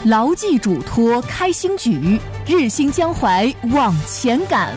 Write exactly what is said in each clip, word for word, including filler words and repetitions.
牢记嘱托开新举，日兴江淮往前赶。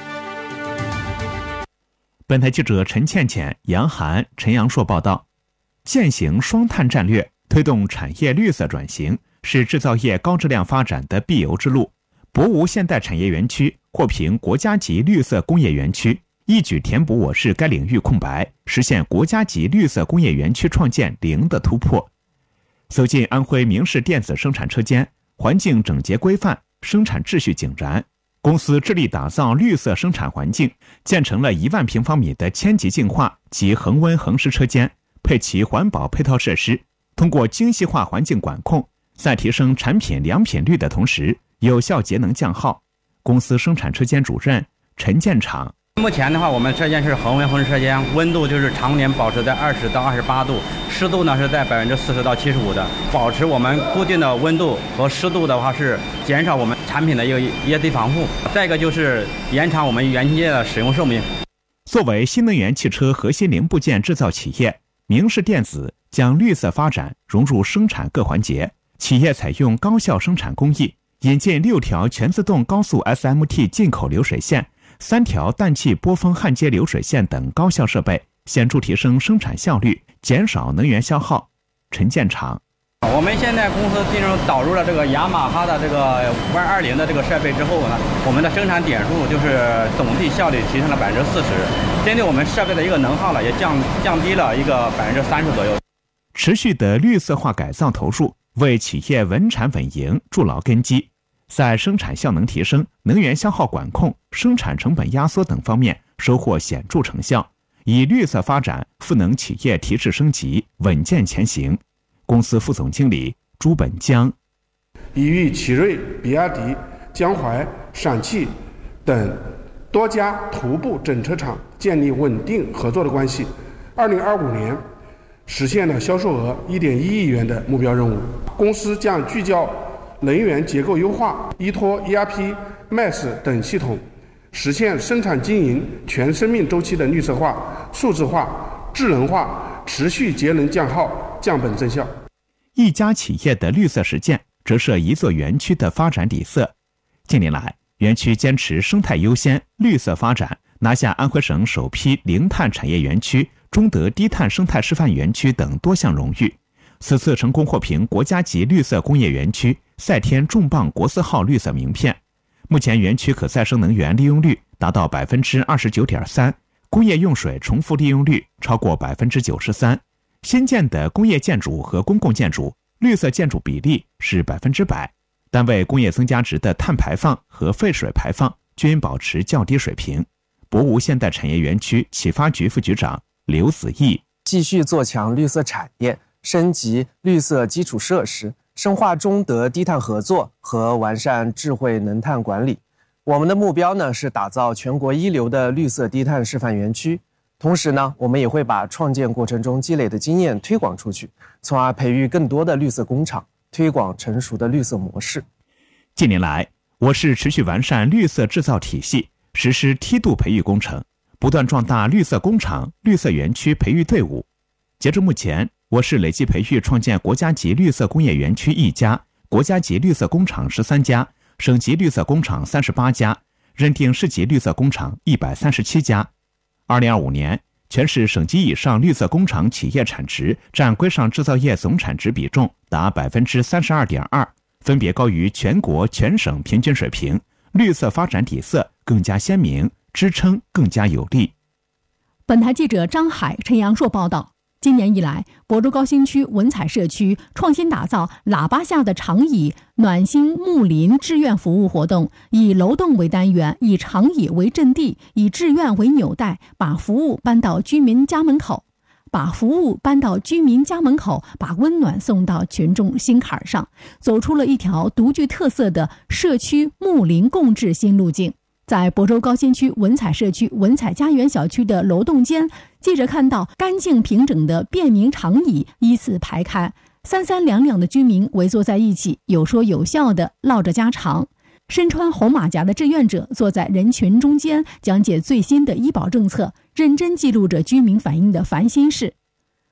本台记者陈倩倩、杨涵、陈阳硕报道，践行双碳战略，推动产业绿色转型，是制造业高质量发展的必由之路。博芜现代产业园区获评国家级绿色工业园区，一举填补我市该领域空白，实现国家级绿色工业园区创建零的突破。走进安徽明氏电子生产车间，环境整洁规范，生产秩序井然。公司致力打造绿色生产环境，建成了一万平方米的千级净化及恒温恒湿车间，配齐环保配套设施。通过精细化环境管控，在提升产品良品率的同时，有效节能降耗。公司生产车间主任陈建厂， 目前的话，我们车间是恒温恒湿车间，温度就是常年保持在二十到二十八度，湿度呢是在百分之四十到七十五的，保持我们固定的温度和湿度的话，是减少我们产品的一个液体防护。再一个就是延长我们元件的使用寿命。 作为新能源汽车核心零部件制造企业，明氏电子将绿色发展融入生产各环节，企业采用高效生产工艺，引进六条全自动高速 S M T 进口流水线、三条氮气波峰焊接流水线等高效设备，显著提升生产效率，减少能源消耗。陈建厂， 我们现在公司进入导入了这个雅马哈的这个 Y 二十 的这个设备之后呢，我们的生产点数就是总体效率提升了百分之四十，针对我们设备的一个能耗呢，也降降低了一个百分之三十左右。 持续的绿色化改造投入，为企业稳产稳营筑牢根基，在生产效能提升、能源消耗管控、生产成本压缩等方面收获显著成效，以绿色发展赋能企业提质升级，稳健前行。公司副总经理朱本江， 已与奇瑞、比亚迪、江淮、陕汽等多家头部整车厂建立稳定合作的关系。二零二五年实现了销售额 一点一亿元的目标任务。公司将聚焦能源结构优化，依托 E R P、M A S 等系统，实现生产经营全生命周期的绿色化、数字化、智能化，持续节能降耗，降本增效。 一家企业的绿色实践折射一座园区的发展底色。近年来，园区坚持生态优先、绿色发展，拿下安徽省首批零碳产业园区、中德低碳生态示范园区等多项荣誉。此次成功获评国家级绿色工业园区赛天重磅国字号绿色名片。目前园区可再生能源利用率达到 百分之二十九点三， 工业用水重复利用率超过 百分之九十三， 新建的工业建筑和公共建筑绿色建筑比例是百分之百，单位工业增加值的碳排放和废水排放均保持较低水平。博芜现代产业园区启发局副局长刘子毅， 继续做强绿色产业，升级绿色基础设施，深化中德低碳合作和完善智慧能碳管理。我们的目标呢是打造全国一流的绿色低碳示范园区。同时呢，我们也会把创建过程中积累的经验推广出去，从而培育更多的绿色工厂，推广成熟的绿色模式。 近年来，我市持续完善绿色制造体系，实施梯度培育工程，不断壮大绿色工厂、绿色园区培育队伍。截至目前，我市累计培育创建国家级绿色工业园区一家，国家级绿色工厂十三家，省级绿色工厂三十八家，认定市级绿色工厂一百三十七家。二零二五年，全市省级以上绿色工厂企业产值占规上制造业总产值比重达 百分之三十二点二， 分别高于全国全省平均水平，绿色发展底色更加鲜明，支撑更加有力。 本台记者张海、陈阳硕报道。今年以来，亳州高新区文采社区创新打造喇叭下的长椅暖心睦邻志愿服务活动，以楼栋为单元，以长椅为阵地，以志愿为纽带，把服务搬到居民家门口，把服务搬到居民家门口，把温暖送到群众心坎上，走出了一条独具特色的社区睦邻共治新路径。在亳州高新区文采社区文采家园小区的楼栋间，记者看到干净平整的便民长椅依次排开，三三两两的居民围坐在一起，有说有笑地唠着家常。身穿红马甲的志愿者坐在人群中间，讲解最新的医保政策，认真记录着居民反映的烦心事。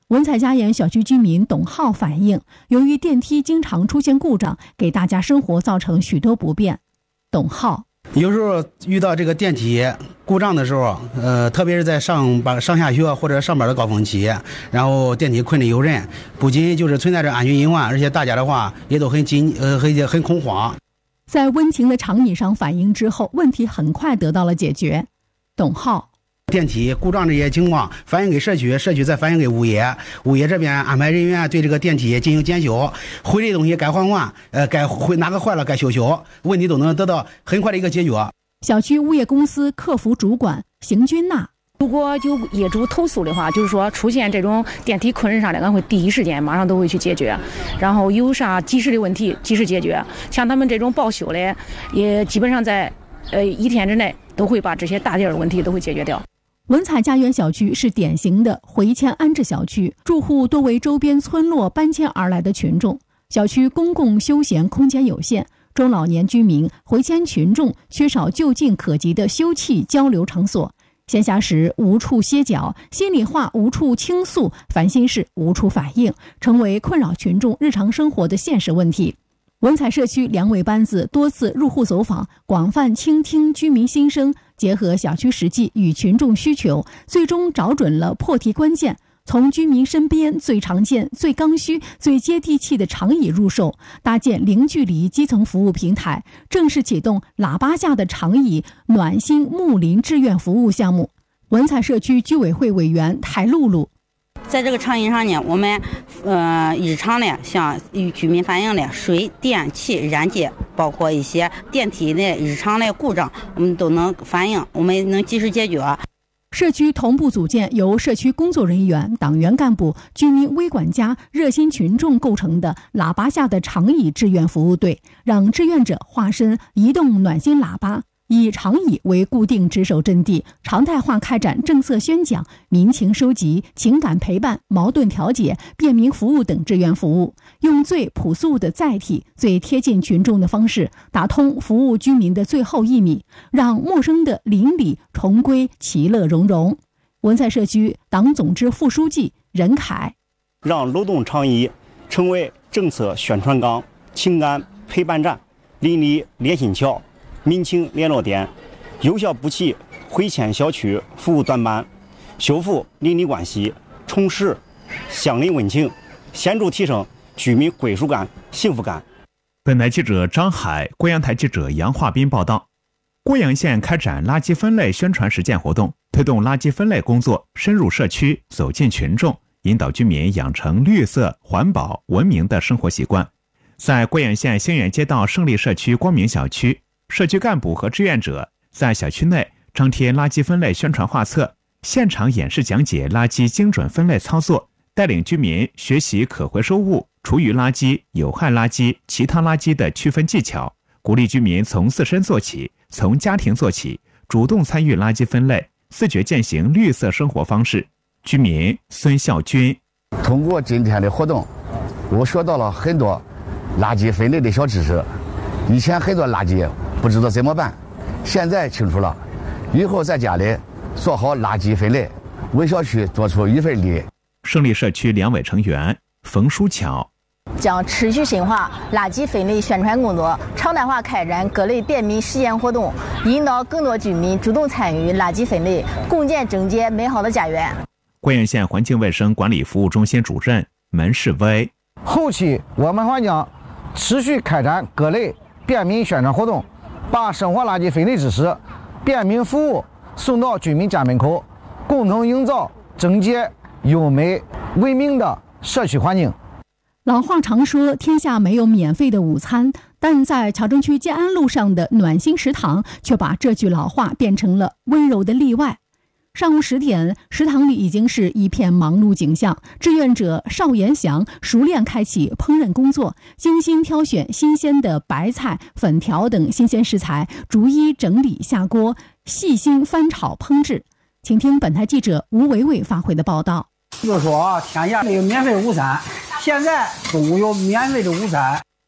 文采家园小区居民董浩反映，由于电梯经常出现故障，给大家生活造成许多不便。董浩， 有时候遇到这个电梯故障的时候，呃，特别是在上班、上下学或者上班的高峰期，然后电梯困得有人，不仅就是存在着安全隐患，而且大家的话也都很紧，呃，很很恐慌。 在温情的长椅上反映之后，问题很快得到了解决。董浩， 电梯故障这些情况反映给社区，社区再反映给物业，物业这边安排人员对这个电梯进行检修，毁的东西该还还，呃，该毁哪个坏了该修修，问题都能得到很快的一个解决。 小区物业公司客服主管邢军娜， 如果有业主投诉的话，就是说出现这种电梯困人啥的，俺会第一时间马上都会去解决，然后有啥及时的问题及时解决。像他们这种报修的，也基本上在呃一天之内都会把这些大点的问题都会解决掉。 文采家园小区是典型的回迁安置小区，住户多为周边村落搬迁而来的群众。小区公共休闲空间有限，中老年居民、回迁群众缺少就近可及的休憩交流场所，闲暇时无处歇脚，心里话无处倾诉，烦心事无处反映，成为困扰群众日常生活的现实问题。文采社区两委班子多次入户走访，广泛倾听居民心声，结合小区实际与群众需求，最终找准了破题关键，从居民身边最常见、最刚需、最接地气的长椅入手，搭建零距离基层服务平台，正式启动喇叭下的长椅暖心睦邻志愿服务项目。文采社区居委会委员台露露， 在这个长椅上呢，我们呃日常呢向与居民反映的水电气燃气，包括一些电梯的日常的故障，我们都能反映，我们能及时解决。 社区同步组建由社区工作人员、党员干部、居民微管家、热心群众构成的喇叭下的长椅志愿服务队，让志愿者化身移动暖心喇叭，以长椅为固定值守阵地，常态化开展政策宣讲、民情收集、情感陪伴、矛盾调解、便民服务等志愿服务，用最朴素的载体、最贴近群众的方式，打通服务居民的最后一米，让陌生的邻里重归其乐融融。文采社区党总支副书记任凯， 让流动长椅成为政策宣传岗、情感陪伴站、邻里联心桥、民情联络点，有效补齐回迁小区服务短板，修复邻里关系，重拾乡邻温情，显著提升居民归属感、幸福感。 本台记者张海，贵阳台记者杨化斌报道。贵阳县开展垃圾分类宣传实践活动，推动垃圾分类工作深入社区，走进群众，引导居民养成绿色、环保、文明的生活习惯。在贵阳县兴远街道胜利社区光明小区，社区干部和志愿者在小区内张贴垃圾分类宣传画册，现场演示讲解垃圾精准分类操作，带领居民学习可回收物、厨余垃圾、有害垃圾、其他垃圾的区分技巧，鼓励居民从自身做起，从家庭做起，主动参与垃圾分类，自觉践行绿色生活方式。居民孙孝军， 通过今天的活动，我学到了很多垃圾分类的小知识。以前很多垃圾不知道怎么办，现在清楚了，以后在家里做好垃圾分类，为小区做出一份力。 胜利社区两委成员冯书巧， 将持续深化垃圾分类宣传工作，常态化开展各类便民实践活动，引导更多居民主动参与垃圾分类，共建整洁美好的家园。 贵阳县环境卫生管理服务中心主任门世威， 后期我们还将持续开展各类便民宣传活动，把生活垃圾分类知识、便民服务送到居民家门口，共同营造整洁、优美、文明的社区环境。 老话常说天下没有免费的午餐，但在谯洲区建安路上的暖心食堂却把这句老话变成了温柔的例外。上午十点，食堂里已经是一片忙碌景象，志愿者邵延祥熟练开启烹饪工作，精心挑选新鲜的白菜、粉条等新鲜食材，逐一整理下锅，细心翻炒烹制。请听本台记者吴伟伟发回的报道。 就说天下没有免费午餐，现在中午有免费的午餐。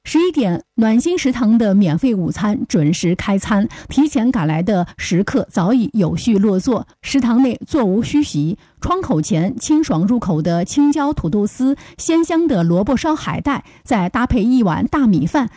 十一点，暖心食堂的免费午餐准时开餐，提前赶来的食客早已有序落座，食堂内座无虚席，窗口前清爽入口的青椒土豆丝、鲜香的萝卜烧海带，再搭配一碗大米饭，